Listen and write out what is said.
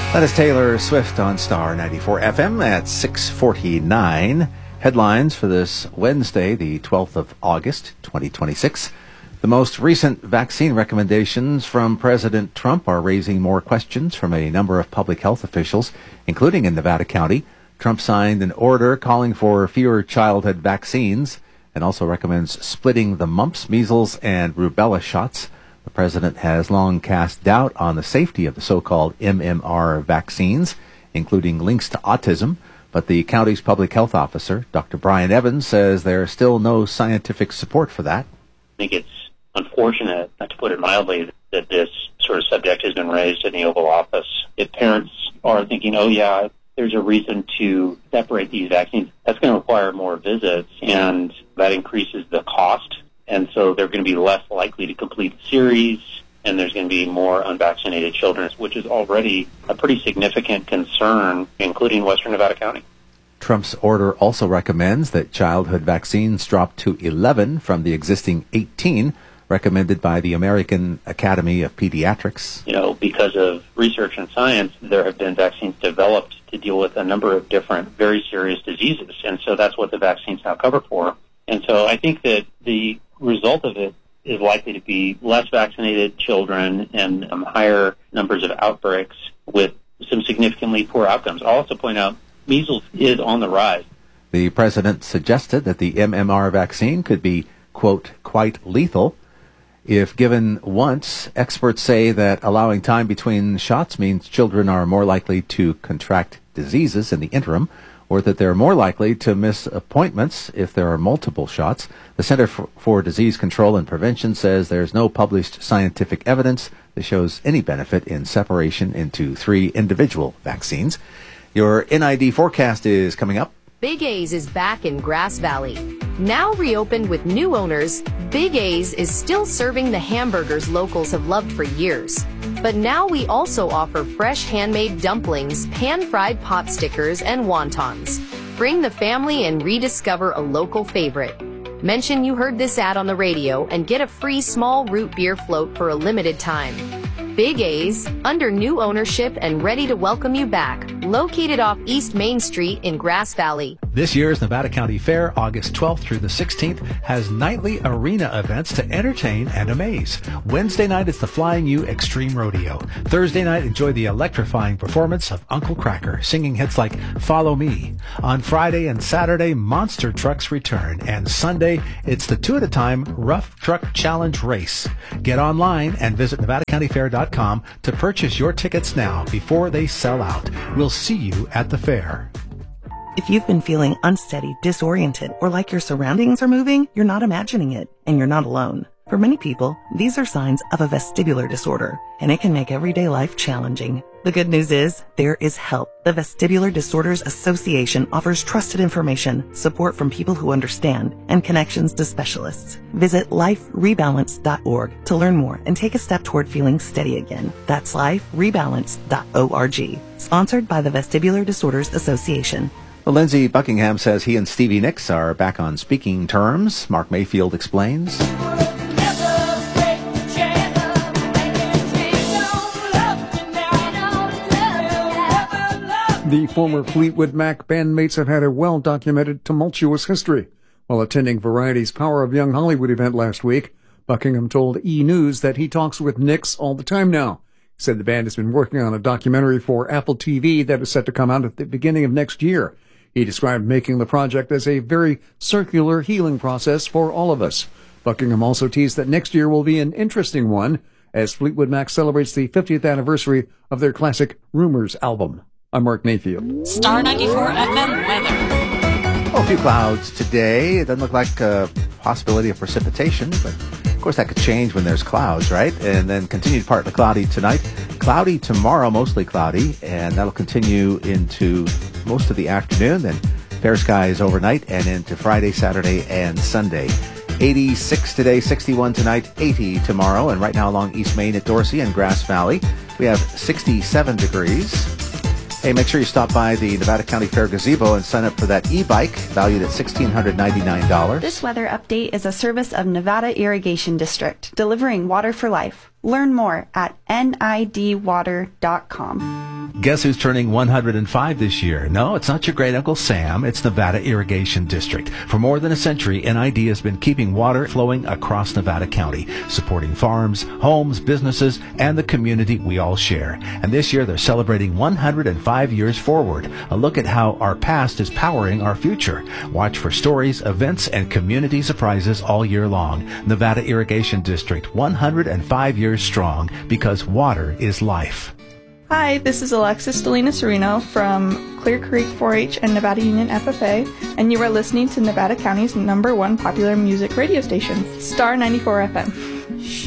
That is Taylor Swift on Star 94 FM at 6:49. Headlines for this Wednesday, the 12th of August, 2026. The most recent vaccine recommendations from President Trump are raising more questions from a number of public health officials, including in Nevada County. Trump signed an order calling for fewer childhood vaccines and also recommends splitting the mumps, measles, and rubella shots. The president has long cast doubt on the safety of the so-called MMR vaccines, including links to autism, but the county's public health officer, Dr. Brian Evans, says there is still no scientific support for that. I think it's unfortunate, to put it mildly, that this sort of subject has been raised in the Oval Office. If parents are thinking, oh yeah, there's a reason to separate these vaccines, that's going to require more visits, and that increases the cost. And so they're going to be less likely to complete the series, and there's going to be more unvaccinated children, which is already a pretty significant concern, including Western Nevada County. Trump's order also recommends that childhood vaccines drop to 11 from the existing 18, recommended by the American Academy of Pediatrics. Because of research and science, there have been vaccines developed to deal with a number of different, very serious diseases, and so that's what the vaccines now cover for. And so I think that the result of it is likely to be less vaccinated children and higher numbers of outbreaks with some significantly poor outcomes. I'll also point out measles is on the rise. The president suggested that the MMR vaccine could be, quote, quite lethal. If given once, experts say that allowing time between shots means children are more likely to contract diseases in the interim, or that they're more likely to miss appointments if there are multiple shots. The Center for Disease Control and Prevention says there's no published scientific evidence that shows any benefit in separation into 3 individual vaccines. Your NID forecast is coming up. Big A's is back in Grass Valley. Now reopened with new owners, Big A's is still serving the hamburgers locals have loved for years. But now we also offer fresh handmade dumplings, pan-fried pot stickers, and wontons. Bring the family and rediscover a local favorite. Mention you heard this ad on the radio and get a free small root beer float for a limited time. Big A's, under new ownership and ready to welcome you back. Located off East Main Street in Grass Valley. This year's Nevada County Fair, August 12th through the 16th, has nightly arena events to entertain and amaze. Wednesday night is the Flying U Extreme Rodeo. Thursday night, enjoy the electrifying performance of Uncle Kracker, singing hits like Follow Me. On Friday and Saturday, monster trucks return. And Sunday, it's the 2 at a time Rough Truck Challenge Race. Get online and visit NevadaCountyFair.com to purchase your tickets now before they sell out. We'll see you at the fair. If you've been feeling unsteady, disoriented, or like your surroundings are moving, you're not imagining it, and you're not alone. For many people, these are signs of a vestibular disorder, and it can make everyday life challenging. The good news is, there is help. The Vestibular Disorders Association offers trusted information, support from people who understand, and connections to specialists. Visit liferebalance.org to learn more and take a step toward feeling steady again. That's liferebalance.org. Sponsored by the Vestibular Disorders Association. Well, Lindsey Buckingham says he and Stevie Nicks are back on speaking terms. Mark Mayfield explains. The former Fleetwood Mac bandmates have had a well-documented tumultuous history. While attending Variety's Power of Young Hollywood event last week, Buckingham told E! News that he talks with Nicks all the time now. He said the band has been working on a documentary for Apple TV that is set to come out at the beginning of next year. He described making the project as a very circular healing process for all of us. Buckingham also teased that next year will be an interesting one as Fleetwood Mac celebrates the 50th anniversary of their classic Rumors album. I'm Mark Mayfield. Star 94 FM weather. Well, a few clouds today. It doesn't look like a possibility of precipitation, but of course that could change when there's clouds, right? And then continued partly cloudy tonight. Cloudy tomorrow, mostly cloudy, and that'll continue into most of the afternoon. Then fair skies overnight and into Friday, Saturday, and Sunday. 86 today, 61 tonight, 80 tomorrow. And right now along East Main at Dorsey and Grass Valley, we have 67 degrees. Hey, make sure you stop by the Nevada County Fair gazebo and sign up for that e-bike valued at $1,699. This weather update is a service of Nevada Irrigation District, delivering water for life. Learn more at nidwater.com. Guess who's turning 105 this year? No, it's not your great Uncle Sam. It's Nevada Irrigation District. For more than a century, NID has been keeping water flowing across Nevada County, supporting farms, homes, businesses, and the community we all share. And this year, they're celebrating 105 years forward. A look at how our past is powering our future. Watch for stories, events, and community surprises all year long. Nevada Irrigation District, 105 years strong, because water is life. Hi, this is Alexis Delina-Serino from Clear Creek 4-H and Nevada Union FFA, and you are listening to Nevada County's #1 popular music radio station, Star 94 FM.